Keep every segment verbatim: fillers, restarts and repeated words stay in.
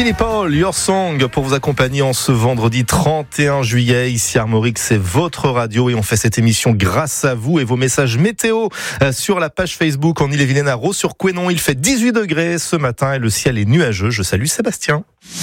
Billy Paul, Your Song, pour vous accompagner en ce vendredi trente et un juillet. Ici Armorique, c'est votre radio et on fait cette émission grâce à vous et vos messages météo sur la page Facebook en Ille-et-Vilaine, à Ros-sur-Couesnon. Il fait dix-huit degrés ce matin et le ciel est nuageux. Je salue Sébastien.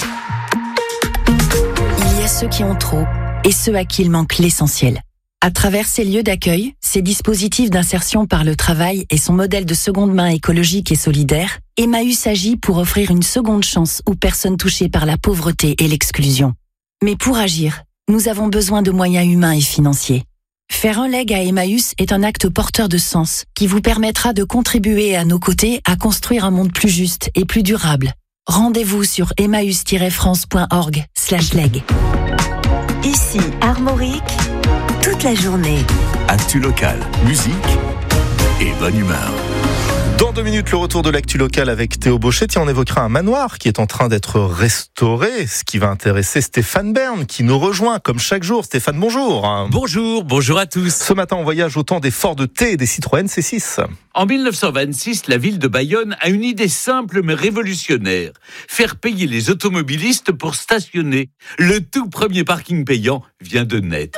Il y a ceux qui ont trop et ceux à qui il manque l'essentiel. À travers ces lieux d'accueil, ces dispositifs d'insertion par le travail et son modèle de seconde main écologique et solidaire, Emmaüs agit pour offrir une seconde chance aux personnes touchées par la pauvreté et l'exclusion. Mais pour agir, nous avons besoin de moyens humains et financiers. Faire un leg à Emmaüs est un acte porteur de sens qui vous permettra de contribuer à nos côtés à construire un monde plus juste et plus durable. Rendez-vous sur emmaüs tiret france point org slash leg. Ici Armorique, toute la journée. Actu locale, musique et bonne humeur. Dans deux minutes, le retour de l'actu locale avec Théo Bauchet. Tiens, on évoquera un manoir qui est en train d'être restauré, ce qui va intéresser Stéphane Bern, qui nous rejoint comme chaque jour. Stéphane, bonjour. Bonjour, bonjour à tous. Ce matin, on voyage au temps des Ford T et des Citroën C six. En dix-neuf cent vingt-six, la ville de Bayonne a une idée simple mais révolutionnaire. Faire payer les automobilistes pour stationner. Le tout premier parking payant vient de naître.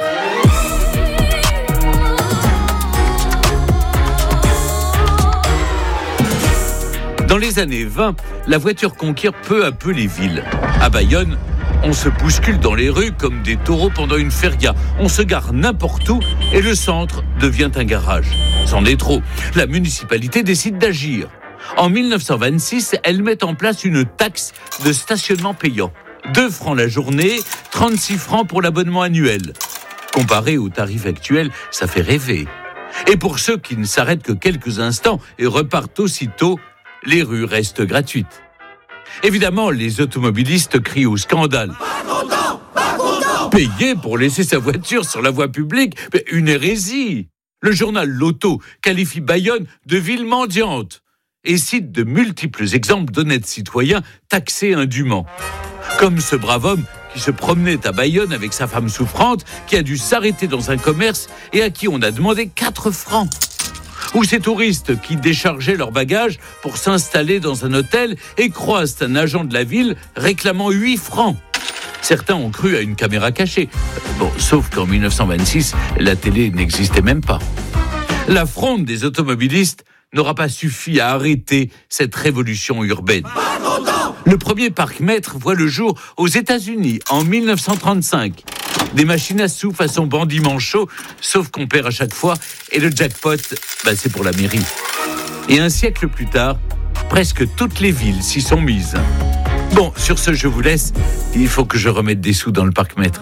Dans les années vingt, la voiture conquiert peu à peu les villes. À Bayonne, on se bouscule dans les rues comme des taureaux pendant une feria. On se gare n'importe où et le centre devient un garage. C'en est trop. La municipalité décide d'agir. En dix-neuf cent vingt-six, elle met en place une taxe de stationnement payant. deux francs la journée, trente-six francs pour l'abonnement annuel. Comparé au tarif actuel, ça fait rêver. Et pour ceux qui ne s'arrêtent que quelques instants et repartent aussitôt, les rues restent gratuites. Évidemment, les automobilistes crient au scandale. Pas content, pas content. Payer pour laisser sa voiture sur la voie publique, mais une hérésie. Le journal L'Auto qualifie Bayonne de ville mendiante et cite de multiples exemples d'honnêtes citoyens taxés indûment. Comme ce brave homme qui se promenait à Bayonne avec sa femme souffrante, qui a dû s'arrêter dans un commerce et à qui on a demandé quatre francs. Ou ces touristes qui déchargeaient leurs bagages pour s'installer dans un hôtel et croisent un agent de la ville réclamant huit francs. Certains ont cru à une caméra cachée. Bon, sauf qu'en dix-neuf cent vingt-six, la télé n'existait même pas. La fronde des automobilistes n'aura pas suffi à arrêter cette révolution urbaine. Le premier parc-mètre voit le jour aux États-Unis en dix-neuf cent trente-cinq. Des machines à sous façon bandit manchot, sauf qu'on perd à chaque fois, et le jackpot, bah c'est pour la mairie. Et un siècle plus tard, presque toutes les villes s'y sont mises. Bon, sur ce, je vous laisse. Il faut que je remette des sous dans le parc-mètre.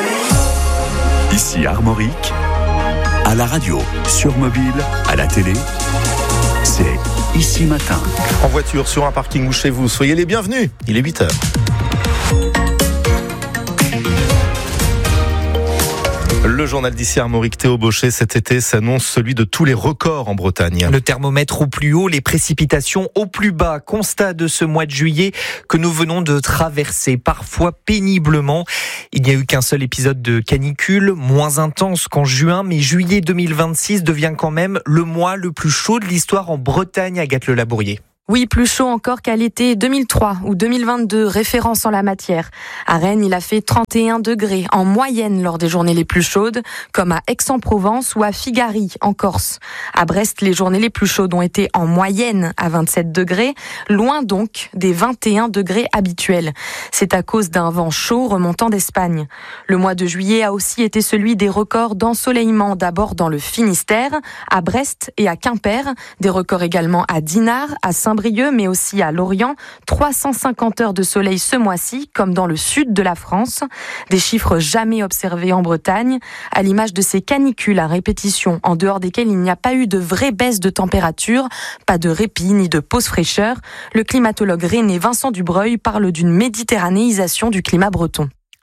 Ici Armorique, à la radio, sur mobile, à la télé, c'est Ici Matin. En voiture, sur un parking ou chez vous, soyez les bienvenus. Il est huit heures. Le journal d'ici Armorique, Théo Bauchet, cet été s'annonce celui de tous les records en Bretagne. Le thermomètre au plus haut, les précipitations au plus bas. Constat de ce mois de juillet que nous venons de traverser, parfois péniblement. Il n'y a eu qu'un seul épisode de canicule, moins intense qu'en juin, mais juillet deux mille vingt-six devient quand même le mois le plus chaud de l'histoire en Bretagne, Agathe Le Labourier. Oui, plus chaud encore qu'à l'été deux mille trois ou deux mille vingt-deux, référence en la matière. À Rennes, il a fait trente et un degrés en moyenne lors des journées les plus chaudes, comme à Aix-en-Provence ou à Figari, en Corse. À Brest, les journées les plus chaudes ont été en moyenne à vingt-sept degrés, loin donc des vingt et un degrés habituels. C'est à cause d'un vent chaud remontant d'Espagne. Le mois de juillet a aussi été celui des records d'ensoleillement, d'abord dans le Finistère, à Brest et à Quimper, des records également à Dinard, à Saint Brieuc, mais aussi à Lorient. trois cent cinquante heures de soleil ce mois-ci, comme dans le sud de la France. Des chiffres jamais observés en Bretagne, à l'image de ces canicules à répétition, en dehors desquelles il n'y a pas eu de vraie baisse de température, pas de répit ni de pause fraîcheur. Le climatologue rennais Vincent Dubreuil parle d'une méditerranéisation du climat breton.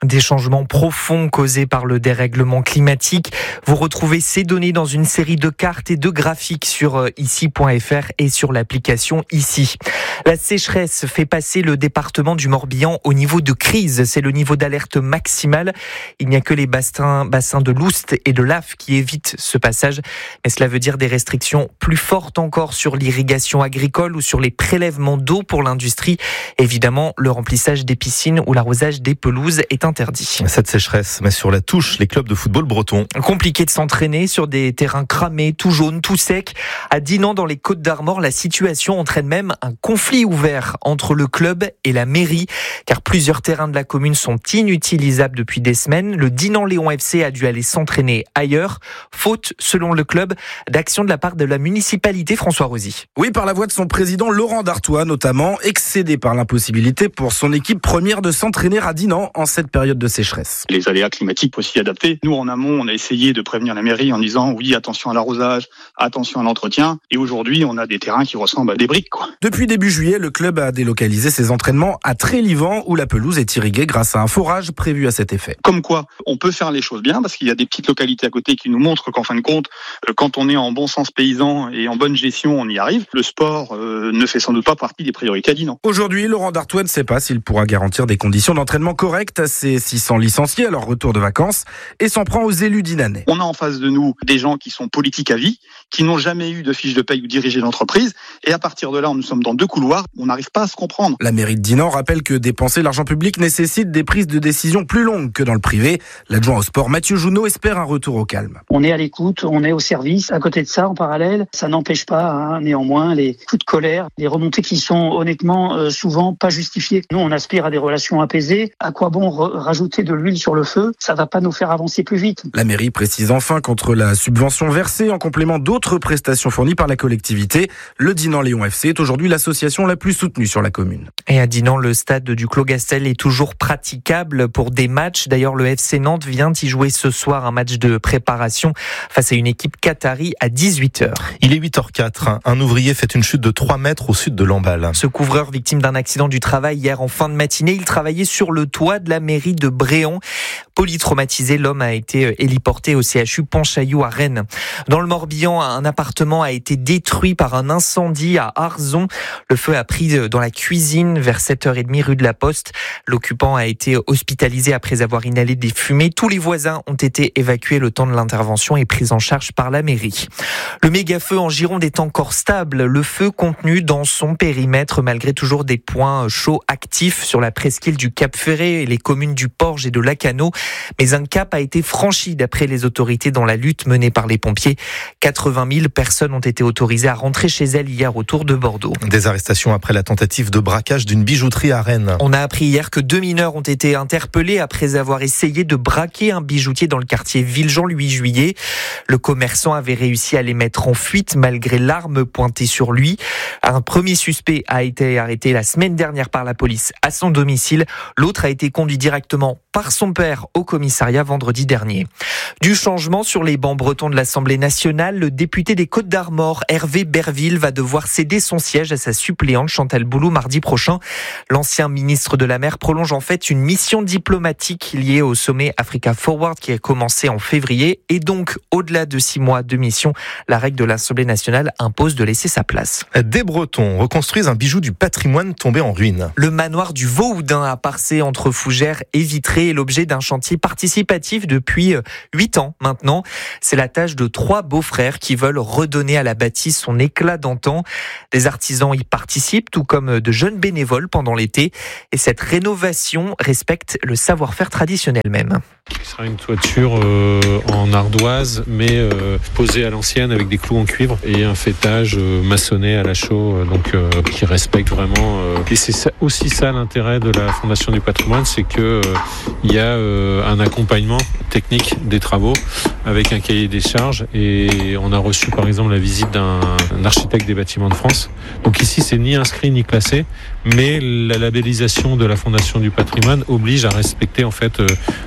Des changements profonds causés par le dérèglement climatique. Vous retrouvez ces données dans une série de cartes et de graphiques sur ici point f r et sur l'application Ici. La sécheresse fait passer le département du Morbihan au niveau de crise. C'est le niveau d'alerte maximal. Il n'y a que les bassins, bassins de Loust et de Laf qui évitent ce passage. Mais cela veut dire des restrictions plus fortes encore sur l'irrigation agricole ou sur les prélèvements d'eau pour l'industrie. Évidemment, le remplissage des piscines ou l'arrosage des pelouses est interdit. Cette sécheresse met sur la touche les clubs de football bretons. Compliqué de s'entraîner sur des terrains cramés, tout jaunes, tout secs. À Dinan, dans les Côtes-d'Armor, la situation entraîne même un conflit ouvert entre le club et la mairie, car plusieurs terrains de la commune sont inutilisables depuis des semaines. Le Dinan Léon F C a dû aller s'entraîner ailleurs, faute, selon le club, d'action de la part de la municipalité. François Rosy. Oui, par la voix de son président Laurent Dartois, notamment, excédé par l'impossibilité pour son équipe première de s'entraîner à Dinan en cette période de sécheresse. Les aléas climatiques faut s'y adapter. Nous, en amont, on a essayé de prévenir la mairie en disant oui, attention à l'arrosage, attention à l'entretien. Et aujourd'hui, on a des terrains qui ressemblent à des briques, quoi. Depuis début juillet, le club a délocalisé ses entraînements à Trélivan, où la pelouse est irriguée grâce à un forage prévu à cet effet. Comme quoi, on peut faire les choses bien, parce qu'il y a des petites localités à côté qui nous montrent qu'en fin de compte, quand on est en bon sens paysan et en bonne gestion, on y arrive. Le sport euh, ne fait sans doute pas partie des priorités à Dinan. Aujourd'hui, Laurent Dartois ne sait pas s'il pourra garantir des conditions d'entraînement correctes à ses six cents licenciés à leur retour de vacances et s'en prend aux élus dinanais. On a en face de nous des gens qui sont politiques à vie, qui n'ont jamais eu de fiche de paye ou dirigé d'entreprise, et à partir de là, nous sommes dans deux couloirs, on n'arrive pas à se comprendre. La mairie de Dinan rappelle que dépenser l'argent public nécessite des prises de décision plus longues que dans le privé. L'adjoint au sport Mathieu Jounot espère un retour au calme. On est à l'écoute, on est au service. À côté de ça, en parallèle, ça n'empêche pas hein, néanmoins les coups de colère, les remontées qui sont honnêtement euh, souvent pas justifiées. Nous, on aspire à des relations apaisées. À quoi bon re- rajouter de l'huile sur le feu? Ça va pas nous faire avancer plus vite. La mairie précise enfin qu'entre la subvention versée en complément d'autres prestations fournies par la collectivité, le Dinan Léon F C est aujourd'hui l'association la plus soutenue sur la commune. Et à Dinan, le stade du Clos Gastel est toujours praticable pour des matchs. D'ailleurs, le F C Nantes vient y jouer ce soir un match de préparation face à une équipe qatari à dix-huit heures. Il est huit heures quatre. Un ouvrier fait une chute de trois mètres au sud de Lamballe. Ce couvreur, victime d'un accident du travail hier en fin de matinée, il travaillait sur le toit de la mairie de Bréon. Polytraumatisé, l'homme a été héliporté au C H U Pontchaillou à Rennes. Dans le Morbihan, un appartement a été détruit par un incendie à Arzon. Le feu a pris dans la cuisine vers sept heures trente rue de la Poste. L'occupant a été hospitalisé après avoir inhalé des fumées. Tous les voisins ont été évacués le temps de l'intervention et pris en charge par la mairie. Le méga-feu en Gironde est encore stable. Le feu contenu dans son périmètre malgré toujours des points chauds actifs sur la presqu'île du Cap-Ferré et les communes du Porge et de Lacanau. Mais un cap a été franchi d'après les autorités dans la lutte menée par les pompiers. quatre-vingt mille personnes ont été autorisées à rentrer chez elles hier autour de Bordeaux. Des arrestations après la tentative de braquage d'une bijouterie à Rennes. On a appris hier que deux mineurs ont été interpellés après avoir essayé de braquer un bijoutier dans le quartier Villejean-Louis Juillet. Le commerçant avait réussi à les mettre en fuite malgré l'arme pointée sur lui. Un premier suspect a été arrêté la semaine dernière par la police à son domicile. L'autre a été conduit directement par son père au commissariat vendredi dernier. Du changement sur les bancs bretons de l'Assemblée nationale, le député des Côtes-d'Armor, Hervé Berville, va devoir céder son siège à sa suppléante Chantal Boulou mardi prochain. L'ancien ministre de la Mer prolonge en fait une mission diplomatique liée au sommet Africa Forward qui a commencé en février et donc au-delà de six mois de mission, la règle de l'Assemblée nationale impose de laisser sa place. Des Bretons reconstruisent un bijou du patrimoine tombé en ruine. Le manoir du Vauhoudin à Parcé entre Fougères et Vitré est l'objet d'un chantier participatif depuis huit ans maintenant. C'est la tâche de trois beaux-frères qui veulent redonner à la bâtisse son éclat d'antan. Des artisans y participent, tout comme de jeunes bénévoles pendant l'été. Et cette rénovation respecte le savoir-faire traditionnel même. Ce sera une toiture euh, en ardoise, mais euh, posée à l'ancienne avec des clous en cuivre et un faîtage euh, maçonné à la chaux, euh, donc euh, qui respecte vraiment. Euh, et c'est ça, aussi ça l'intérêt de la Fondation du Patrimoine, c'est que euh, il y a euh, un accompagnement technique des travaux avec un cahier des charges. Et on a reçu par exemple la visite d'un, d'un architecte des bâtiments de France. Donc ici, c'est ni inscrit ni classé, mais la labellisation de la Fondation du Patrimoine oblige à respecter en fait euh, un cahier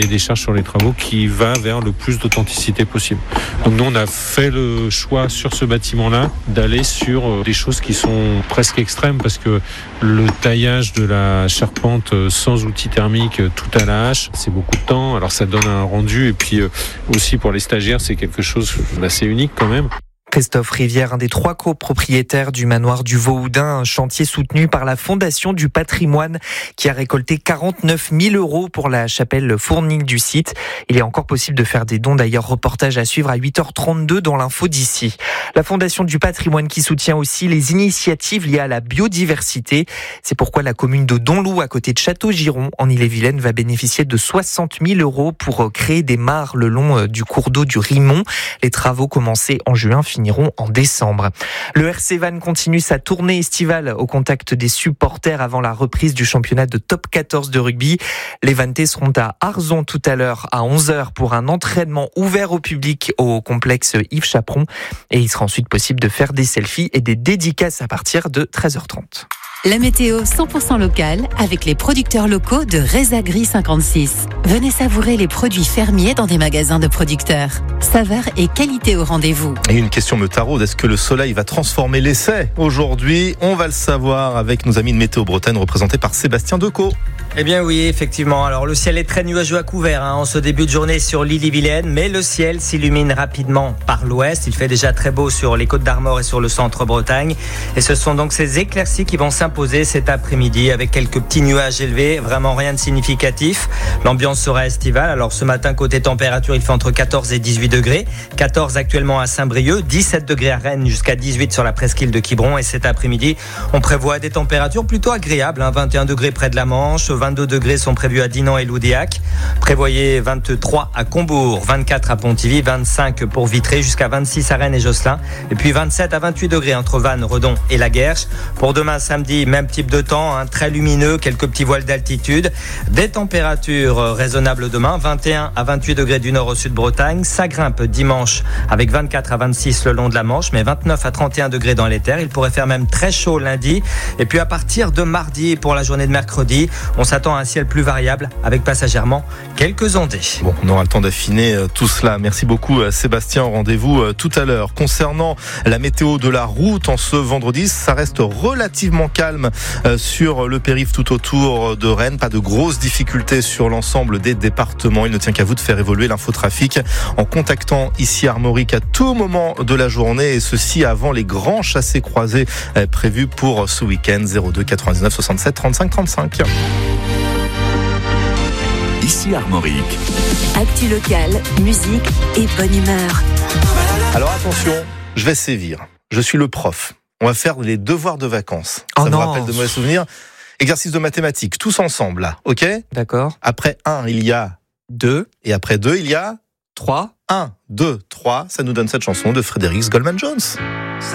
des charges sur les travaux qui va vers le plus d'authenticité possible. Donc nous, on a fait le choix sur ce bâtiment-là d'aller sur des choses qui sont presque extrêmes parce que le taillage de la charpente sans outil thermique, tout à la hache, c'est beaucoup de temps. Alors ça donne un rendu et puis aussi pour les stagiaires, c'est quelque chose d'assez unique quand même. Christophe Rivière, un des trois copropriétaires du manoir du Vauhoudin, un chantier soutenu par la Fondation du patrimoine qui a récolté quarante-neuf mille euros pour la chapelle fournie du site. Il est encore possible de faire des dons, d'ailleurs reportage à suivre à huit heures trente-deux dans l'info d'ici. La Fondation du patrimoine qui soutient aussi les initiatives liées à la biodiversité. C'est pourquoi la commune de Donloup, à côté de Château-Giron, en Ille-et-Vilaine, va bénéficier de soixante mille euros pour créer des mares le long du cours d'eau du Rimont. Les travaux commencés en juin finiront en décembre. Le R C Vannes continue sa tournée estivale au contact des supporters avant la reprise du championnat de top quatorze de rugby. Les Vannetais seront à Arzon tout à l'heure à onze heures pour un entraînement ouvert au public au complexe Yves Chaperon. Et il sera ensuite possible de faire des selfies et des dédicaces à partir de treize heures trente. La météo cent pour cent locale avec les producteurs locaux de Resagri cinquante-six. Venez savourer les produits fermiers dans des magasins de producteurs. Saveur et qualité au rendez-vous. Et une question me taraude, est-ce que le soleil va transformer l'essai aujourd'hui? On va le savoir avec nos amis de Météo Bretagne représentés par Sébastien Decaux. Eh bien oui, effectivement. Alors le ciel est très nuageux à couvert hein, en ce début de journée sur l'Ille-et-Vilaine, mais le ciel s'illumine rapidement par l'ouest. Il fait déjà très beau sur les Côtes d'Armor et sur le centre Bretagne. Et ce sont donc ces éclaircies qui vont s'imposer cet après-midi avec quelques petits nuages élevés, vraiment rien de significatif. L'ambiance sera estivale. Alors ce matin, côté température, il fait entre quatorze et dix-huit degrés. quatorze actuellement à Saint-Brieuc, dix-sept degrés à Rennes jusqu'à dix-huit sur la presqu'île de Quiberon. Et cet après-midi, on prévoit des températures plutôt agréables, hein, vingt et un degrés près de la Manche, vingt-deux degrés sont prévus à Dinan et Loudéac. Prévoyez vingt-trois à Combourg, vingt-quatre à Pontivy, vingt-cinq pour Vitré, jusqu'à vingt-six à Rennes et Josselin. Et puis vingt-sept à vingt-huit degrés entre Vannes, Redon et La Guerche. Pour demain samedi, même type de temps, hein, très lumineux, quelques petits voiles d'altitude. Des températures raisonnables demain, vingt et un à vingt-huit degrés du nord au sud Bretagne. Ça grimpe dimanche avec vingt-quatre à vingt-six le long de la Manche, mais vingt-neuf à trente et un degrés dans les terres. Il pourrait faire même très chaud lundi. Et puis à partir de mardi, pour la journée de mercredi, on s'attend à un ciel plus variable avec passagèrement quelques ondées. Bon, on aura le temps d'affiner tout cela. Merci beaucoup Sébastien, rendez-vous tout à l'heure. Concernant la météo de la route en ce vendredi, ça reste relativement calme sur le périph' tout autour de Rennes. Pas de grosses difficultés sur l'ensemble des départements. Il ne tient qu'à vous de faire évoluer l'infotrafic en contactant ici Armorique à tout moment de la journée, et ceci avant les grands chassés-croisés prévus pour ce week-end. zéro deux quatre-vingt-dix-neuf soixante-sept trente-cinq trente-cinq. Ici Armorique. Actu locale, musique et bonne humeur. Alors attention, je vais sévir. Je suis le prof. On va faire les devoirs de vacances. Oh Ça non. vous rappelle de mauvais souvenirs? Exercice de mathématiques, tous ensemble là, ok? D'accord. Après un, il y a deux. Et après deux, il y a trois. un, deux, trois. Ça nous donne cette chanson de Frédéric Goldman Jones.